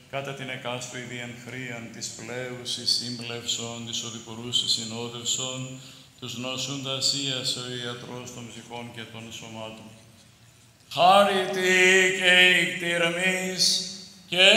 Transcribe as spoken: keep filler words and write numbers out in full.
κατά την εκάστου ιδίαν χρίαν της πλέουσης σύμπλευσον, της οδηπορούσης συνόδευσον, τους νοσούντας ίας ο ιατρός των ψυχών και των σωμάτων. Χάρητη και ικτηρμής και